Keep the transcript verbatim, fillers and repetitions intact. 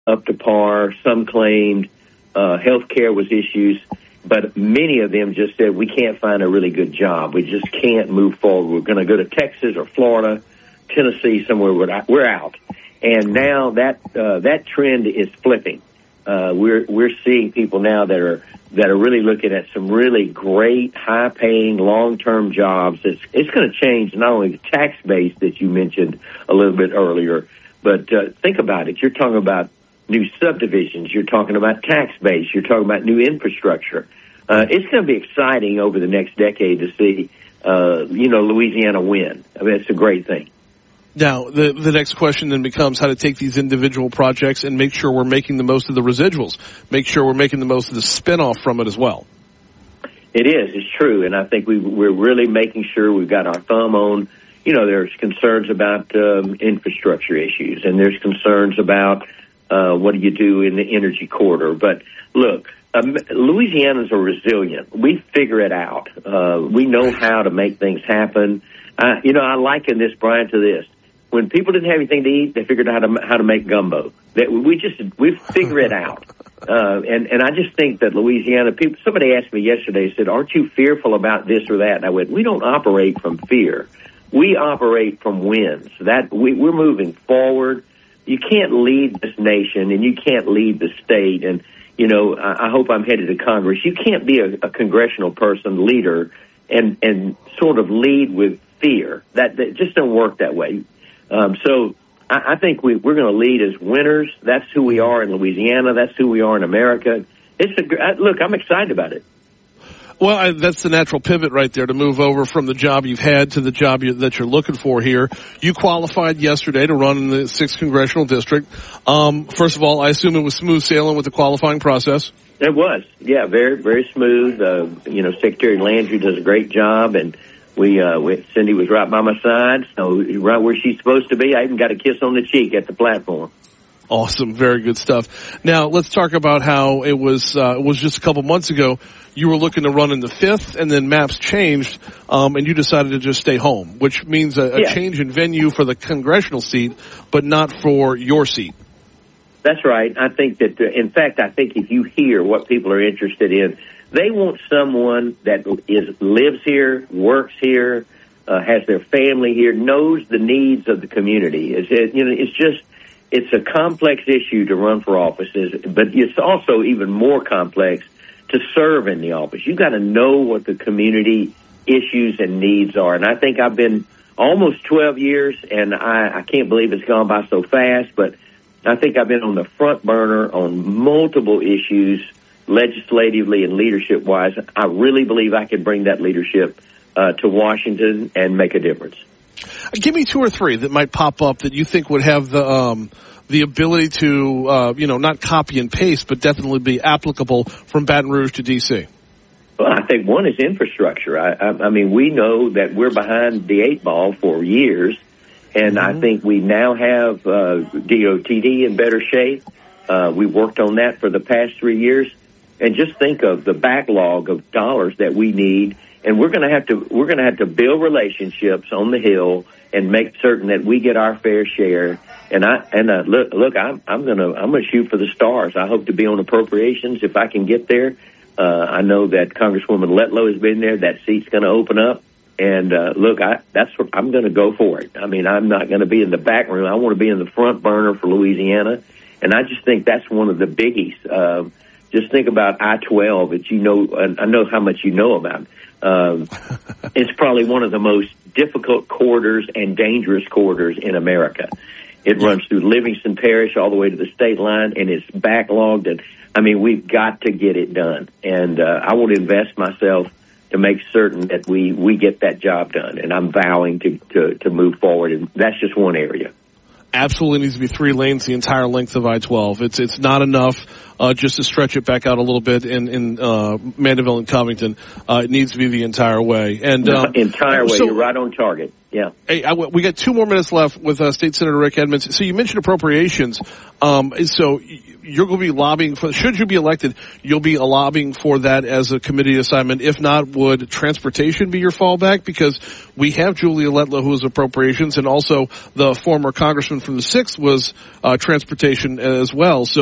up to par. Some claimed uh, health care was issues. But many of them just said, we can't find a really good job. We just can't move forward. We're going to go to Texas or Florida, Tennessee, somewhere we're, we're out. And now that uh, that trend is flipping. Uh, we're we're seeing people now that are that are really looking at some really great, high-paying, long-term jobs. It's it's going to change not only the tax base that you mentioned a little bit earlier, but uh, think about it. You're talking about new subdivisions. You're talking about tax base. You're talking about new infrastructure. Uh, it's going to be exciting over the next decade to see, uh, you know, Louisiana win. I mean, it's a great thing. Now, the the next question then becomes how to take these individual projects and make sure we're making the most of the residuals, make sure we're making the most of the spinoff from it as well. It is. It's true. And I think we, we're really making sure we've got our thumb on, you know, there's concerns about um, infrastructure issues, and there's concerns about Uh, what do you do in the energy corridor? But look, um, Louisianans are resilient. We figure it out. Uh, we know how to make things happen. Uh, you know, I liken this, Brian, to this. When people didn't have anything to eat, they figured out how to how to make gumbo. That we just we figure it out. Uh, and and I just think that Louisiana people. Somebody asked me yesterday, said, "Aren't you fearful about this or that?" And I went, "We don't operate from fear. We operate from wins. That we, we're moving forward." You can't lead this nation, and you can't lead the state. And, you know, I, I hope I'm headed to Congress. You can't be a, a congressional person, leader, and, and sort of lead with fear. That, that just don't work that way. Um, so I, I think we, we're going to lead as winners. That's who we are in Louisiana. That's who we are in America. It's a, look, I'm excited about it. Well, I, that's the natural pivot right there to move over from the job you've had to the job you, that you're looking for here. You qualified yesterday to run in the sixth Congressional District. Um, first of all, I assume it was smooth sailing with the qualifying process? It was. Yeah, very, very smooth. Uh, you know, Secretary Landry does a great job, and we, uh, we, Cindy was right by my side, so right where she's supposed to be. I even got a kiss on the cheek at the platform. Awesome. Very good stuff. Now, let's talk about how it was, uh, it was just a couple months ago. You were looking to run in the fifth, and then maps changed, um, and you decided to just stay home, which means a, a yeah. change in venue for the congressional seat, but not for your seat. That's right. I think that, uh, in fact, I think if you hear what people are interested in, they want someone that is lives here, works here, uh, has their family here, knows the needs of the community. It's, it, you know, it's just, it's a complex issue to run for offices, but it's also even more complex to serve in the office. You've got to know what the community issues and needs are. And I think I've been almost twelve years, and I, I can't believe it's gone by so fast, but I think I've been on the front burner on multiple issues, legislatively and leadership-wise. I really believe I can bring that leadership uh, to Washington and make a difference. Give me two or three that might pop up that you think would have the um, the ability to, uh, you know, not copy and paste, but definitely be applicable from Baton Rouge to D C. Well, I think one is infrastructure. I, I, I mean, we know that we're behind the eight ball for years, and mm-hmm. I think we now have uh, D O T D in better shape. Uh, we worked on that for the past three years, and just think of the backlog of dollars that we need. And we're going to have to we're going to have to build relationships on the Hill and make certain that we get our fair share. And I and uh, look look I'm I'm going to I'm going to shoot for the stars. I hope to be on appropriations if I can get there. Uh, I know that Congresswoman Letlow has been there. That seat's going to open up. And uh, look, I that's what I'm going to go for it. I mean, I'm not going to be in the back room. I want to be in the front burner for Louisiana. And I just think that's one of the biggies. Uh, just think about I twelve that you know. I know how much you know about. Um, it's probably one of the most difficult corridors and dangerous corridors in America. It runs through Livingston Parish all the way to the state line, and it's backlogged. And I mean, we've got to get it done. And uh, I want to invest myself to make certain that we, we get that job done. And I'm vowing to, to, to move forward. And that's just one area. Absolutely needs to be three lanes the entire length of I twelve. It's it's not enough uh, just to stretch it back out a little bit in in uh, Mandeville and Covington. Uh, it needs to be the entire way. And um, entire way. So, you're right on target. Yeah. Hey, I, we got two more minutes left with uh, State Senator Rick Edmonds. So you mentioned appropriations. Um, so you're going to be lobbying for, should you be elected, you'll be lobbying for that as a committee assignment. If not, would transportation be your fallback? Because we have Julia Letlow, who is appropriations, and also the former congressman from the sixth was uh, transportation as well. So